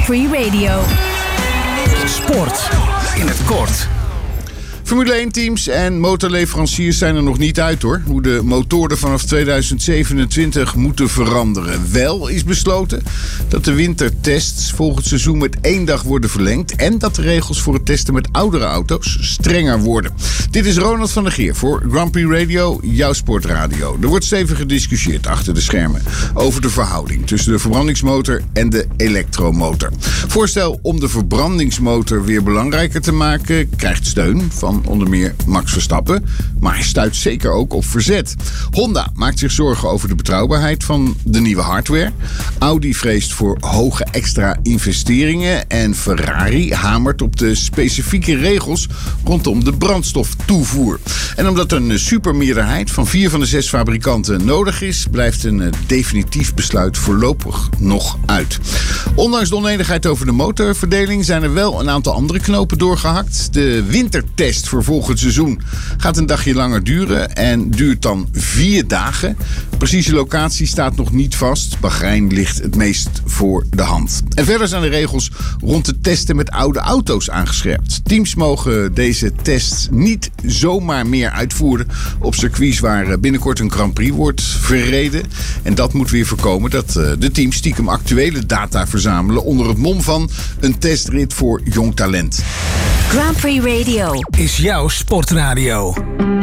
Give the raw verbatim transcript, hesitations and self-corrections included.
Prix Radio. Sport in het kort. Formule één teams en motorleveranciers zijn er nog niet uit hoor. Hoe de motoren vanaf tweeduizend zevenentwintig moeten veranderen. Wel is besloten dat de wintertests volgend seizoen met één dag worden verlengd. En dat de regels voor het testen met oudere auto's strenger worden. Dit is Ronald van der Geer voor Grand Prix Radio, jouw sportradio. Er wordt stevig gediscussieerd achter de schermen over de verhouding tussen de verbrandingsmotor en de elektromotor. Voorstel om de verbrandingsmotor weer belangrijker te maken krijgt steun van onder meer Max Verstappen, maar hij stuit zeker ook op verzet. Honda maakt zich zorgen over de betrouwbaarheid van de nieuwe hardware. Audi vreest voor hoge extra investeringen en Ferrari hamert op de specifieke regels rondom de brandstoftoevoer. En omdat een supermeerderheid van vier van de zes fabrikanten nodig is, blijft een definitief besluit voorlopig nog uit. Ondanks de oneenigheid over de motorverdeling zijn er wel een aantal andere knopen doorgehakt. De wintertest voor volgend seizoen gaat een dagje langer duren en duurt dan vier dagen. Precieze locatie staat nog niet vast. Bahrein ligt het meest voor de hand. En verder zijn de regels rond het testen met oude auto's aangescherpt. Teams mogen deze tests niet zomaar meer uitvoeren op circuits waar binnenkort een Grand Prix wordt verreden. En dat moet weer voorkomen dat de teams stiekem actuele data verzamelen onder het mom van een testrit voor jong talent. Grand Prix Radio Is jouw sportradio.